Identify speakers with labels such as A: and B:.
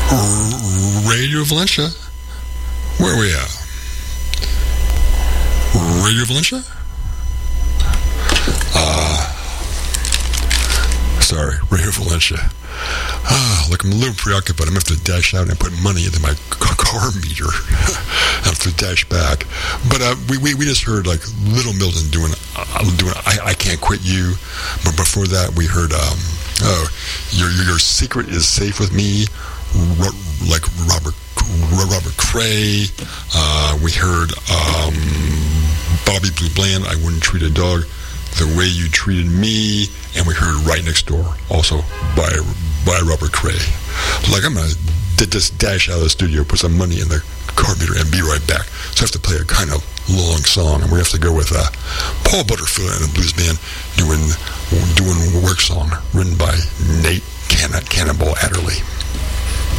A: Radio Valencia. Where are we at? Radio Valencia? Sorry, Radio Valencia. Look, I'm a little preoccupied. I'm going to have to dash out and put money into my car meter. I have to dash back. But we just heard like Little Milton doing I Can't Quit You. But before that, we heard Your Secret Is Safe With Me, like Robert Cray. We heard Bobby Blue Bland, I Wouldn't Treat a Dog the Way You Treated Me, and we heard Right Next Door, also by Robert Cray. Like, I'm going to just dash out of the studio, put some money in the car meter, and be right back. So I have to play a kind of long song, and we have to go with Paul Butterfield and the Blues Band doing Work Song, written by Nate Cannonball Adderley.